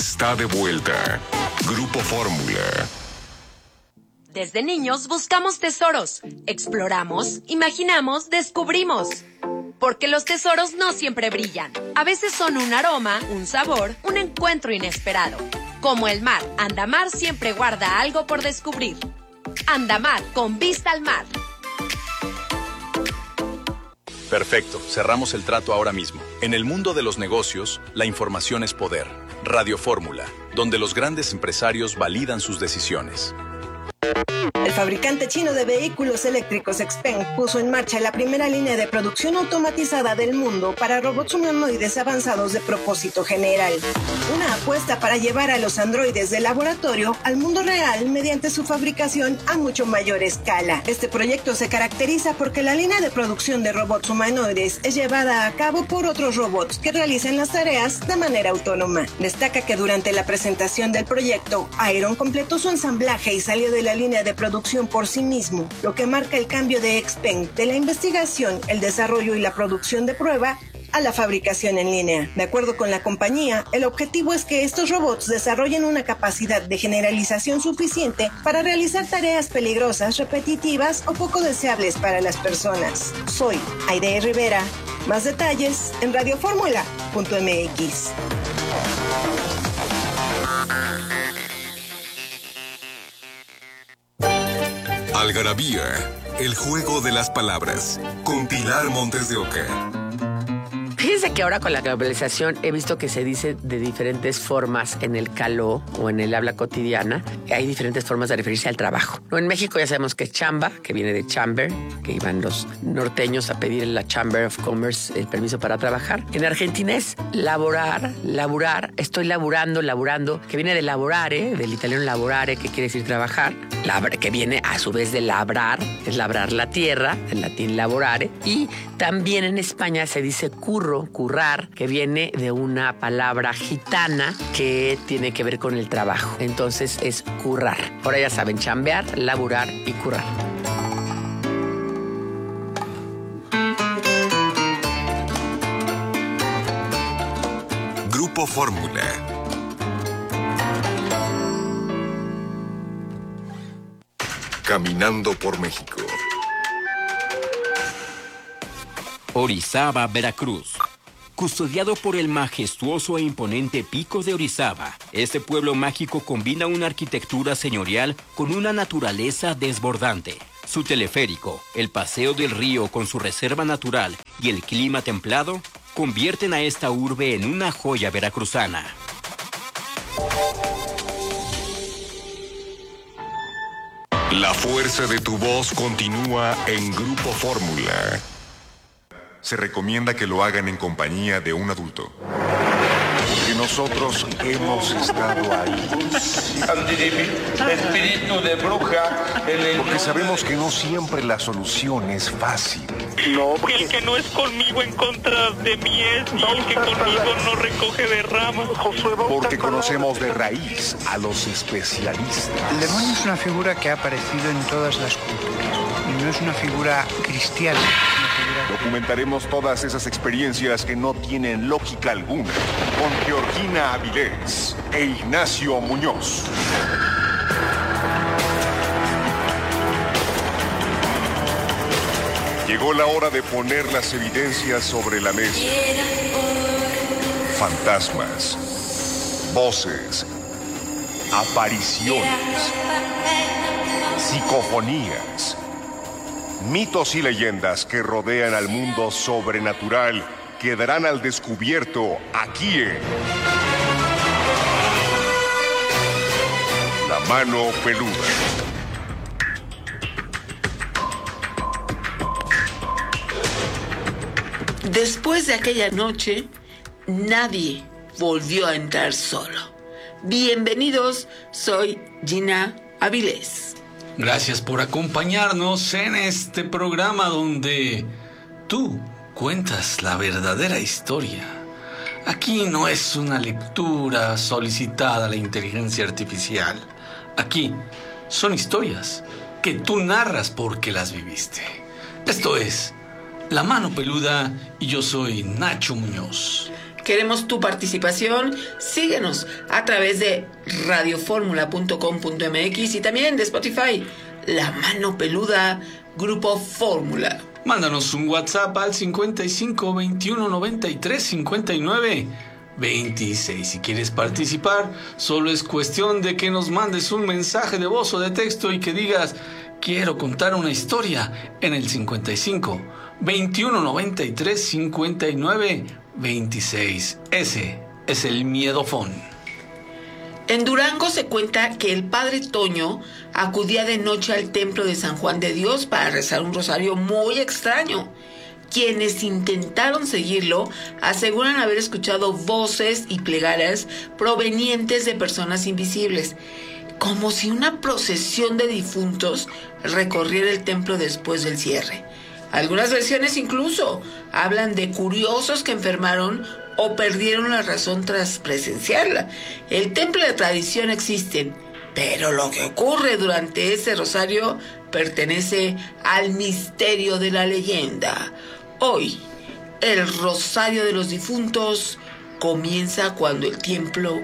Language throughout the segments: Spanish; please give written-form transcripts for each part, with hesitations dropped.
Está de vuelta. Grupo Fórmula. Desde niños buscamos tesoros, exploramos, imaginamos, descubrimos. Porque los tesoros no siempre brillan. A veces son un aroma, un sabor, un encuentro inesperado. Como el mar, Andamar siempre guarda algo por descubrir. Andamar, con vista al mar. Perfecto, cerramos el trato ahora mismo. En el mundo de los negocios, la información es poder. Radio Fórmula, donde los grandes empresarios validan sus decisiones. El fabricante chino de vehículos eléctricos XPeng puso en marcha la primera línea de producción automatizada del mundo para robots humanoides avanzados de propósito general. Una apuesta para llevar a los androides del laboratorio al mundo real mediante su fabricación a mucho mayor escala. Este proyecto se caracteriza porque la línea de producción de robots humanoides es llevada a cabo por otros robots que realizan las tareas de manera autónoma. Destaca que durante la presentación del proyecto, Iron completó su ensamblaje y salió de la línea de producción por sí mismo, lo que marca el cambio de XPeng de la investigación, el desarrollo y la producción de prueba a la fabricación en línea. De acuerdo con la compañía, el objetivo es que estos robots desarrollen una capacidad de generalización suficiente para realizar tareas peligrosas, repetitivas o poco deseables para las personas. Soy Aide Rivera. Más detalles en radioformula.mx. Algarabía, el juego de las palabras, con Pilar Montes de Oca. Fíjense que ahora con la globalización he visto que se dice de diferentes formas en el caló o en el habla cotidiana. Hay diferentes formas de referirse al trabajo. No, en México ya sabemos que es chamba, que viene de chamber, que iban los norteños a pedir en la Chamber of Commerce el permiso para trabajar. En Argentina es laborar, estoy laburando, que viene de lavorare, del italiano lavorare, que quiere decir trabajar, que viene a su vez de labrar, es labrar la tierra, en latín lavorare, y también en España se dice currar, que viene de una palabra gitana que tiene que ver con el trabajo. Entonces es currar. Ahora ya saben, chambear, laburar y currar. Grupo Fórmula. Caminando por México. Orizaba, Veracruz. Custodiado por el majestuoso e imponente Pico de Orizaba, este pueblo mágico combina una arquitectura señorial con una naturaleza desbordante. Su teleférico, el paseo del río con su reserva natural y el clima templado convierten a esta urbe en una joya veracruzana. La fuerza de tu voz continúa en Grupo Fórmula. Se recomienda que lo hagan en compañía de un adulto. Porque nosotros hemos estado ahí. Espíritu de bruja. Porque sabemos que no siempre la solución es fácil. No, el que no es conmigo en contra de mí es, y el que conmigo no recoge de ramas. Porque conocemos de raíz a los especialistas. El demonio es una figura que ha aparecido en todas las culturas y no es una figura cristiana. Documentaremos todas esas experiencias que no tienen lógica alguna con Georgina Avilés e Ignacio Muñoz. Llegó la hora de poner las evidencias sobre la mesa. Fantasmas, voces, apariciones, psicofonías, mitos y leyendas que rodean al mundo sobrenatural quedarán al descubierto aquí en La Mano Peluda. Después de aquella noche, nadie volvió a entrar solo. Bienvenidos, soy Gina Avilés. Gracias por acompañarnos en este programa donde tú cuentas la verdadera historia. Aquí no es una lectura solicitada a la inteligencia artificial. Aquí son historias que tú narras porque las viviste. Esto es La Mano Peluda y yo soy Nacho Muñoz. Queremos tu participación. Síguenos a través de radioformula.com.mx y también de Spotify. La Mano Peluda, Grupo Fórmula. Mándanos un WhatsApp al 55 21 93 59 26. Si quieres participar, solo es cuestión de que nos mandes un mensaje de voz o de texto y que digas: quiero contar una historia, en el 55 21 93 59 26. Ese es el miedofón. En Durango se cuenta que el padre Toño acudía de noche al templo de San Juan de Dios para rezar un rosario muy extraño. Quienes intentaron seguirlo aseguran haber escuchado voces y plegarias provenientes de personas invisibles, como si una procesión de difuntos recorriera el templo después del cierre. Algunas versiones incluso hablan de curiosos que enfermaron o perdieron la razón tras presenciarla. El templo de tradición existen, pero lo que ocurre durante ese rosario pertenece al misterio de la leyenda. Hoy, el rosario de los difuntos comienza cuando el templo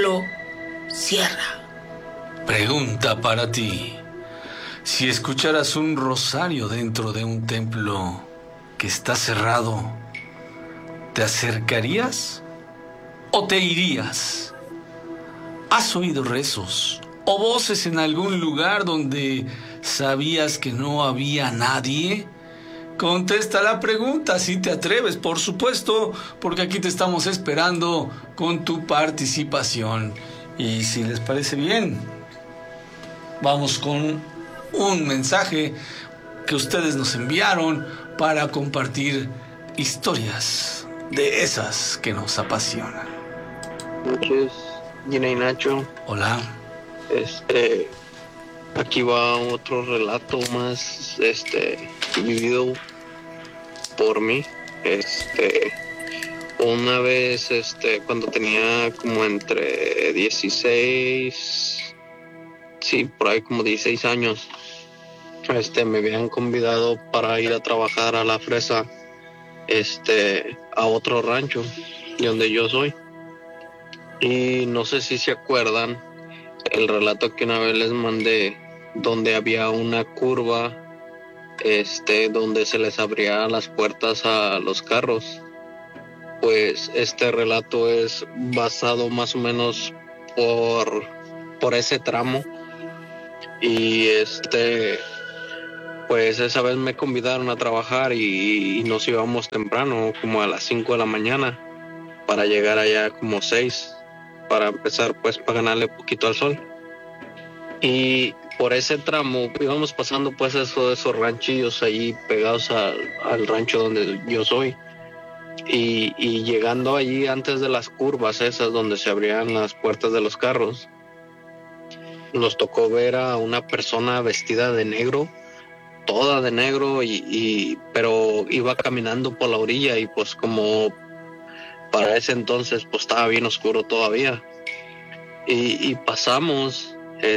cierra. Pregunta para ti. Si escucharas un rosario dentro de un templo que está cerrado, ¿te acercarías o te irías? ¿Has oído rezos o voces en algún lugar donde sabías que no había nadie? Contesta la pregunta si te atreves, por supuesto, porque aquí te estamos esperando con tu participación. Y si les parece bien, vamos con un mensaje que ustedes nos enviaron para compartir historias de esas que nos apasionan. Buenas noches, Gina y Nacho. Hola. Aquí va otro relato más, vivido por mí. Una vez, cuando tenía como entre 16, sí, por ahí como 16 años, me habían convidado para ir a trabajar a La Fresa, a otro rancho de donde yo soy. Y no sé si se acuerdan el relato que una vez les mandé, donde había una curva, donde se les abría las puertas a los carros. Pues este relato es basado más o menos por ese tramo. Y pues esa vez me convidaron a trabajar y nos íbamos temprano, como a las 5 de la mañana, para llegar allá como 6, para empezar pues para ganarle poquito al sol. Y por ese tramo íbamos pasando pues esos ranchillos ahí pegados al rancho donde yo soy. Y llegando allí antes de las curvas esas donde se abrían las puertas de los carros, nos tocó ver a una persona vestida de negro, toda de negro, pero iba caminando por la orilla y pues como para ese entonces pues estaba bien oscuro todavía. Y pasamos,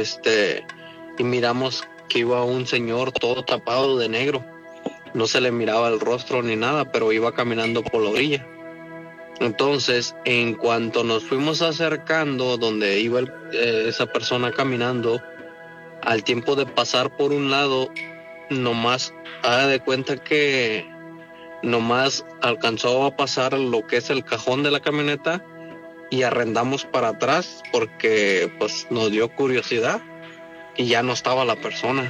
y miramos que iba un señor todo tapado de negro. No se le miraba el rostro ni nada, pero iba caminando por la orilla. Entonces, en cuanto nos fuimos acercando donde iba esa persona caminando, al tiempo de pasar por un lado, nomás haga de cuenta que nomás alcanzó a pasar lo que es el cajón de la camioneta y arrendamos para atrás porque pues nos dio curiosidad y ya no estaba la persona.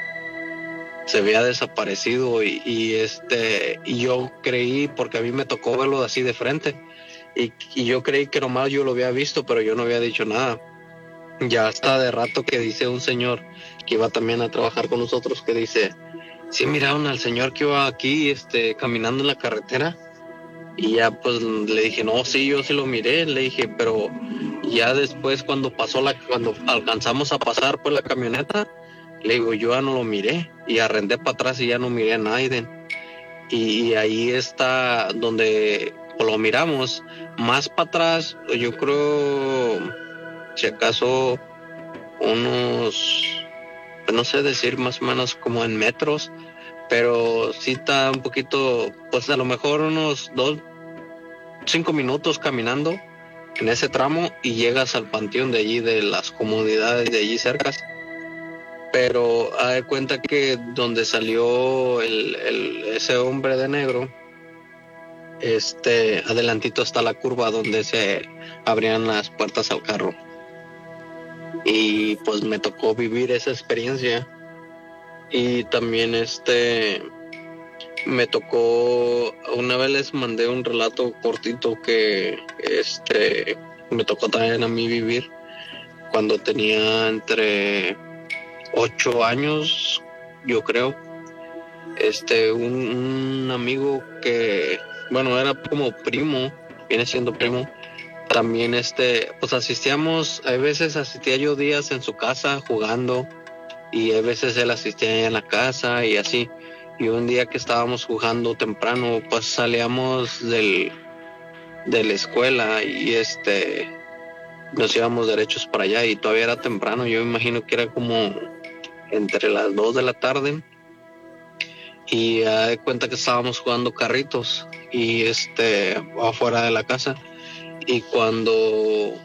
Se había desaparecido y yo creí, porque a mí me tocó verlo así de frente, y yo creí que nomás yo lo había visto, pero yo no había dicho nada. Ya hasta de rato que dice un señor que iba también a trabajar con nosotros, que dice: sí, miraron al señor que iba aquí caminando en la carretera. Y ya pues le dije: no, sí, yo sí lo miré. Le dije, pero ya después cuando alcanzamos a pasar por la camioneta, le digo, yo ya no lo miré, y arrendé para atrás y ya no miré a nadie. Y ahí está donde lo miramos. Más para atrás, yo creo, si acaso unos, no sé decir, más o menos como en metros, pero sí está un poquito, pues a lo mejor unos 5 minutos caminando en ese tramo y llegas al panteón de allí, de las comunidades de allí cerca. Pero haz de cuenta que donde salió ese hombre de negro, adelantito está la curva donde se abrían las puertas al carro. Y pues me tocó vivir esa experiencia. Y también me tocó, una vez les mandé un relato cortito que me tocó también a mí vivir cuando tenía entre 8 años, yo creo. Un amigo que, bueno, era como primo, viene siendo primo. También pues asistíamos, a veces asistía yo días en su casa jugando y a veces él asistía en la casa y así. Y un día que estábamos jugando temprano, pues salíamos de la escuela y nos íbamos derechos para allá y todavía era temprano. Yo imagino que era como entre las 2 de la tarde y me di cuenta que estábamos jugando carritos y afuera de la casa. Y cuando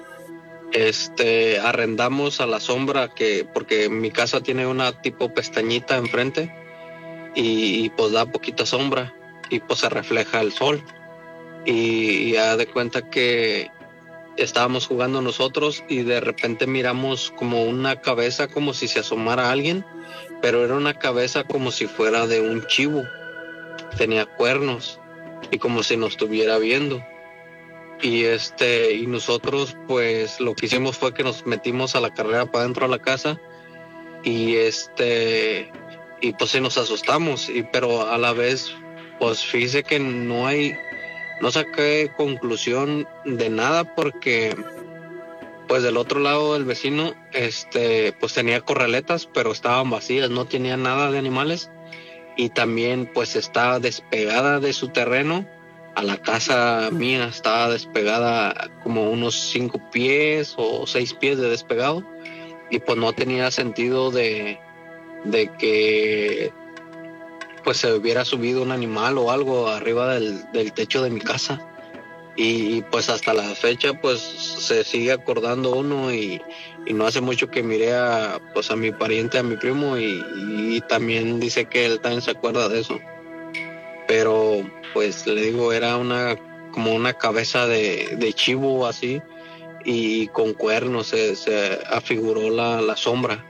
arrendamos a la sombra, porque mi casa tiene una tipo pestañita enfrente y pues da poquita sombra y pues se refleja el sol, y ya de cuenta que estábamos jugando nosotros y de repente miramos como una cabeza, como si se asomara alguien, pero era una cabeza como si fuera de un chivo, tenía cuernos y como si nos estuviera viendo. Y y nosotros pues lo que hicimos fue que nos metimos a la carrera para dentro de la casa y y pues sí nos asustamos, pero a la vez pues fíjese que no saqué conclusión de nada, porque pues del otro lado del vecino pues tenía corraletas, pero estaban vacías, no tenía nada de animales, y también pues estaba despegada de su terreno. A la casa mía estaba despegada como unos 5 pies o 6 pies de despegado, y pues no tenía sentido de que pues se hubiera subido un animal o algo arriba del techo de mi casa. Y pues hasta la fecha pues se sigue acordando uno, y no hace mucho que miré a mi pariente, a mi primo, y también dice que él también se acuerda de eso. Pero pues le digo, era como una cabeza de chivo así, y con cuernos se afiguró la sombra.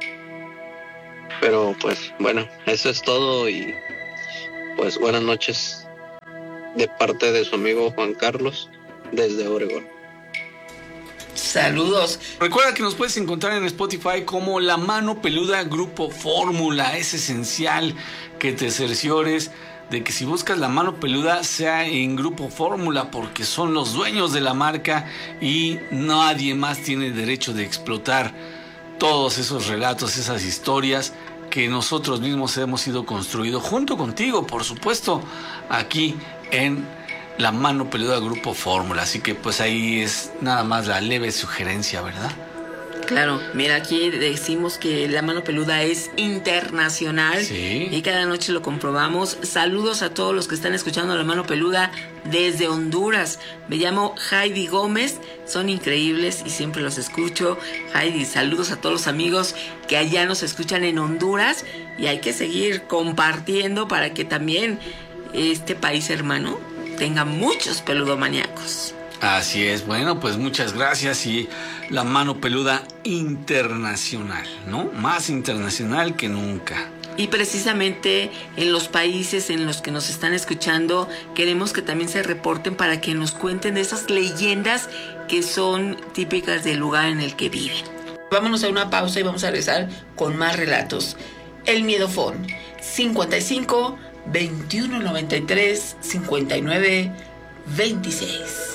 Pero pues bueno, eso es todo, y pues buenas noches de parte de su amigo Juan Carlos desde Oregón. Saludos. Recuerda que nos puedes encontrar en Spotify como La Mano Peluda Grupo Fórmula. Es esencial que te cerciores de que si buscas La Mano Peluda sea en Grupo Fórmula, porque son los dueños de la marca y nadie más tiene derecho de explotar todos esos relatos, esas historias que nosotros mismos hemos ido construido junto contigo, por supuesto, aquí en La Mano Peluda Grupo Fórmula. Así que pues ahí es nada más la leve sugerencia, ¿verdad? Claro, mira, aquí decimos que La Mano Peluda es internacional, sí, y cada noche lo comprobamos. Saludos a todos los que están escuchando La Mano Peluda desde Honduras. Me llamo Heidi Gómez, son increíbles y siempre los escucho. Heidi, saludos a todos los amigos que allá nos escuchan en Honduras, y hay que seguir compartiendo para que también este país hermano tenga muchos peludomaníacos. Así es, bueno, pues muchas gracias, y La Mano Peluda internacional, ¿no? Más internacional que nunca. Y precisamente en los países en los que nos están escuchando, queremos que también se reporten para que nos cuenten de esas leyendas que son típicas del lugar en el que viven. Vámonos a una pausa y vamos a regresar con más relatos. El Miedofón, 55 21 93 59 26.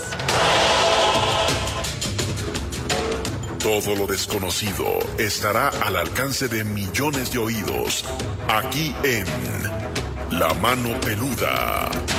Todo lo desconocido estará al alcance de millones de oídos, aquí en La Mano Peluda.